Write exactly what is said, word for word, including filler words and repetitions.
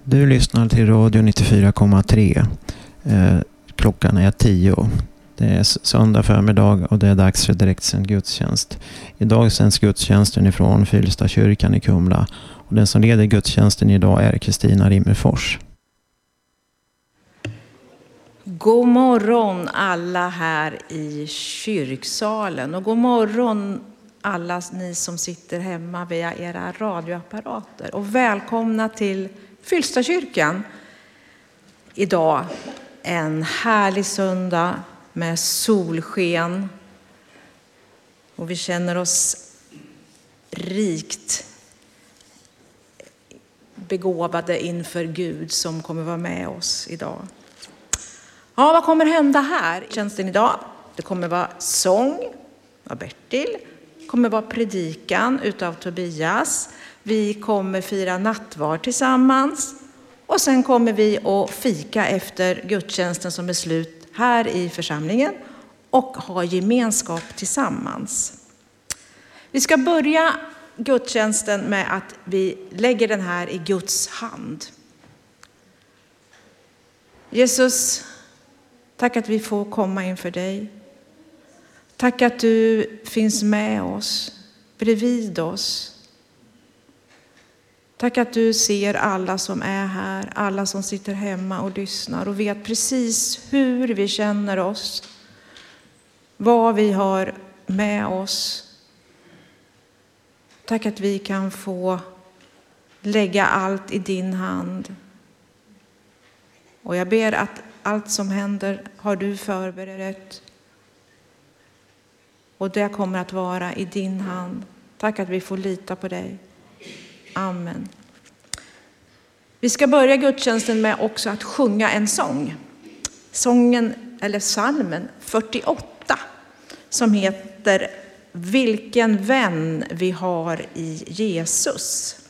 Du lyssnar till Radio nittiofyra komma tre. Eh, klockan är tio. Det är söndag förmiddag och det är dags för direktsänd gudstjänst. Idag sänds gudstjänsten ifrån Fyllsta kyrkan i Kumla. Och den som leder gudstjänsten idag är Kristina Rimmerfors. God morgon alla här i kyrksalen och god morgon alla ni som sitter hemma via era radioapparater och välkomna till Fyllsta kyrkan. Idag en härlig söndag med solsken och vi känner oss rikt begåvade inför Gud som kommer vara med oss idag. Ja, vad kommer hända här i tjänsten idag? Det kommer vara sång av Bertil. Det kommer vara predikan utav Tobias. Vi kommer fira nattvard tillsammans. Och sen kommer vi att fika efter gudstjänsten som är slut här i församlingen. Och ha gemenskap tillsammans. Vi ska börja gudstjänsten med att vi lägger den här i Guds hand. Jesus, tack att vi får komma inför dig. Tack att du finns med oss, bredvid oss. Tack att du ser alla som är här, alla som sitter hemma och lyssnar och vet precis hur vi känner oss, vad vi har med oss. Tack att vi kan få lägga allt i din hand. Och jag ber att allt som händer har du förberett. Och det kommer att vara i din hand. Tack att vi får lita på dig. Amen. Vi ska börja gudstjänsten med också att sjunga en sång. Sången eller psalmen fyrtioåtta som heter Vilken vän vi har i Jesus.